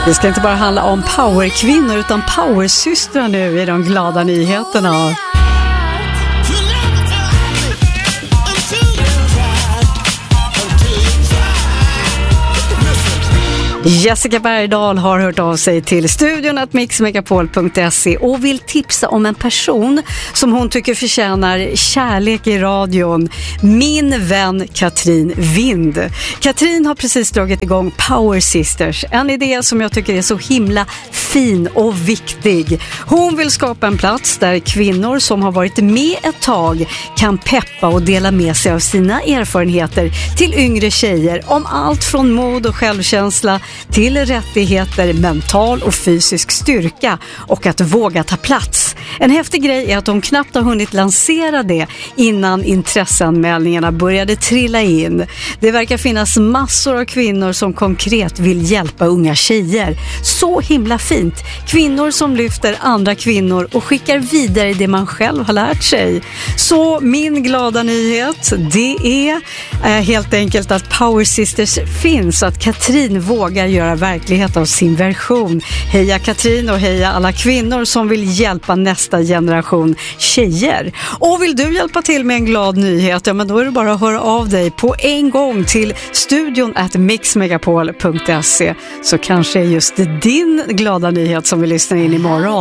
Det ska inte bara handla om powerkvinnor utan powersystrar nu i de glada nyheterna. Jessica Bergdahl har hört av sig till studion @mixmegapol.se och vill tipsa om en person som hon tycker förtjänar kärlek i radion. Min vän Katrin Wind. Katrin har precis dragit igång Power Sisters, en idé som jag tycker är så himla fin och viktig. Hon vill skapa en plats där kvinnor som har varit med ett tag kan peppa och dela med sig av sina erfarenheter till yngre tjejer om allt från mod och självkänsla till rättigheter, mental och fysisk styrka och att våga ta plats. En häftig grej är att de knappt har hunnit lansera det innan intresseanmälningarna började trilla in. Det verkar finnas massor av kvinnor som konkret vill hjälpa unga tjejer. Så himla fint. Kvinnor som lyfter andra kvinnor och skickar vidare det man själv har lärt sig. Så min glada nyhet, det är helt enkelt att Power Sisters finns och att Katrin vågar göra verklighet av sin version. Heja Katrin och heja alla kvinnor som vill hjälpa nästa generation tjejer. Och vill du hjälpa till med en glad nyhet, ja men då är det bara att höra av dig på en gång till studion @mixmegapol.se, så kanske är just din glada nyhet som vi lyssnar in imorgon.